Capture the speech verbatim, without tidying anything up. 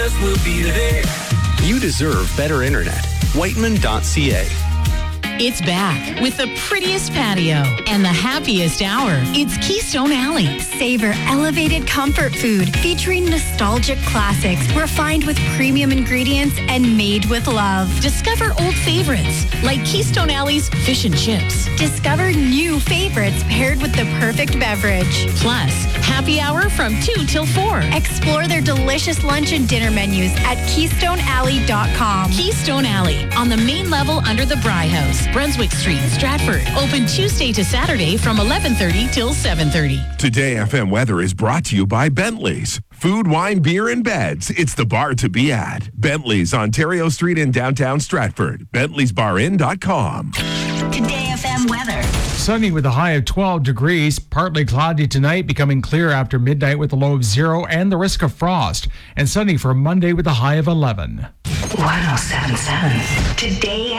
Will be there. You deserve better internet. Whiteman dot c a. It's back with the prettiest patio and the happiest hour. It's Keystone Alley. Savor elevated comfort food featuring nostalgic classics refined with premium ingredients and made with love. Discover old favorites like Keystone Alley's fish and chips. Discover new favorites paired with the perfect beverage. Plus, happy hour from two till four. Explore their delicious lunch and dinner menus at keystone alley dot com. Keystone Alley on the main level under the Bry House. Brunswick Street, Stratford. Open Tuesday to Saturday from eleven thirty till seven thirty. Today F M weather is brought to you by Bentley's. Food, wine, beer, and beds. It's the bar to be at. Bentley's, Ontario Street in downtown Stratford. Bentley's Bar Inn dot com. Today F M weather. Sunny with a high of twelve degrees. Partly cloudy tonight, becoming clear after midnight with a low of zero and the risk of frost. And sunny for Monday with a high of eleven. one oh seven point seven. Today